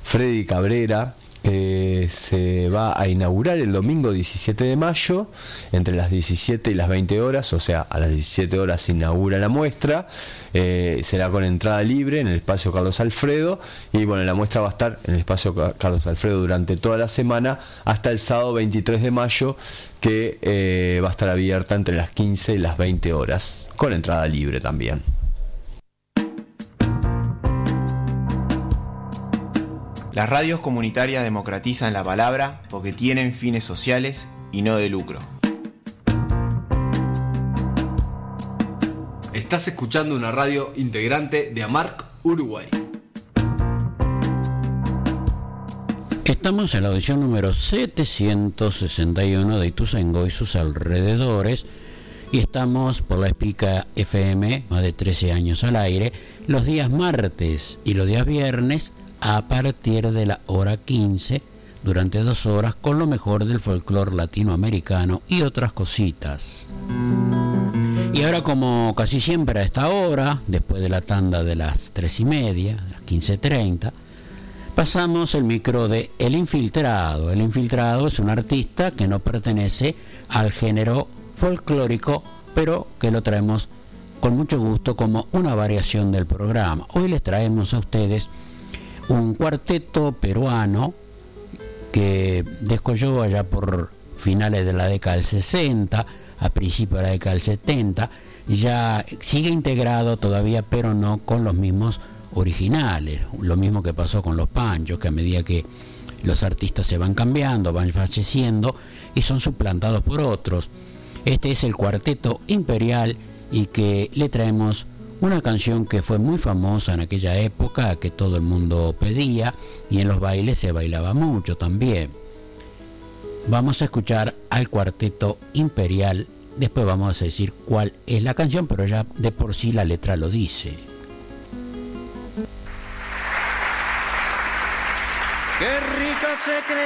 Freddy Cabrera, que se va a inaugurar el domingo 17 de mayo entre las 17 y las 20 horas, o sea, a las 17 horas se inaugura la muestra, será con entrada libre en el espacio Carlos Alfredo, y bueno, la muestra va a estar en el espacio Carlos Alfredo durante toda la semana hasta el sábado 23 de mayo, que va a estar abierta entre las 15 y las 20 horas, con entrada libre también. Las radios comunitarias democratizan la palabra porque tienen fines sociales y no de lucro. Estás escuchando una radio integrante de AMARC Uruguay. Estamos en la audición número 761 de Ituzaingó y sus alrededores, y estamos por la Espica FM, más de 13 años al aire, los días martes y los días viernes a partir de la hora 15, durante 2 horas, con lo mejor del folclore latinoamericano y otras cositas. Y ahora, como casi siempre a esta hora, después de la tanda de las 3:30, las 15:30, pasamos el micro de El Infiltrado. El Infiltrado es un artista que no pertenece al género folclórico, pero que lo traemos con mucho gusto como una variación del programa. Hoy les traemos a ustedes un cuarteto peruano que descolló allá por finales de la década del 60, a principios de la década del 70, ya sigue integrado todavía, pero no con los mismos originales. Lo mismo que pasó con los Panchos, que a medida que los artistas se van cambiando, van falleciendo y son suplantados por otros. Este es el Cuarteto Imperial, y que le traemos una canción que fue muy famosa en aquella época, que todo el mundo pedía, y en los bailes se bailaba mucho también. Vamos a escuchar al Cuarteto Imperial, después vamos a decir cuál es la canción, pero ya de por sí la letra lo dice. Qué rico se cree